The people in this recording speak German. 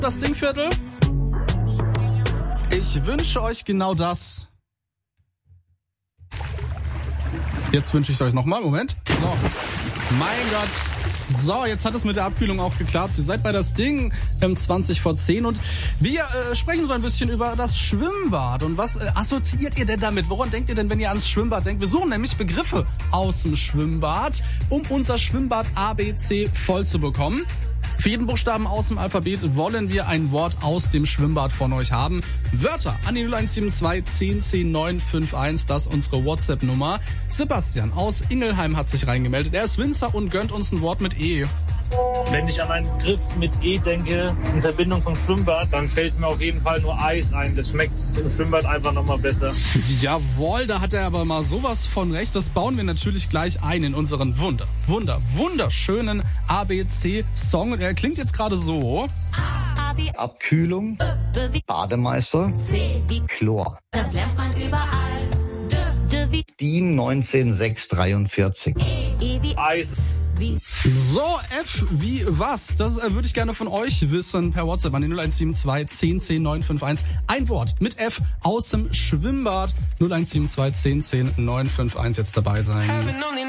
Das Dingviertel. Ich wünsche euch genau das. Jetzt wünsche ich es euch nochmal. Moment. So. Mein Gott. So, jetzt hat es mit der Abkühlung auch geklappt. Ihr seid bei das Ding 20 vor 10 und wir sprechen so ein bisschen über das Schwimmbad. Und was assoziiert ihr denn damit? Woran denkt ihr denn, wenn ihr ans Schwimmbad denkt? Wir suchen nämlich Begriffe aus dem Schwimmbad, um unser Schwimmbad ABC voll zu bekommen. Für jeden Buchstaben aus dem Alphabet wollen wir ein Wort aus dem Schwimmbad von euch haben. Wörter an die 0172 10 10 951, das ist unsere WhatsApp-Nummer. Sebastian aus Ingelheim hat sich reingemeldet. Er ist Winzer und gönnt uns ein Wort mit E. Wenn ich an einen Begriff mit E denke, in Verbindung zum Schwimmbad, dann fällt mir auf jeden Fall nur Eis ein. Das schmeckt im Schwimmbad einfach nochmal besser. Jawohl, da hat er aber mal sowas von recht. Das bauen wir natürlich gleich ein in unseren wunderschönen ABC-Song. Und er klingt jetzt gerade so. Abkühlung, Bademeister, Chlor. Das lernt man überall. DIN 19643. Eis. So, F wie was? Das würde ich gerne von euch wissen per WhatsApp an die 0172 10 10 951. Ein Wort mit F aus dem Schwimmbad. 0172 10 10 951 jetzt dabei sein.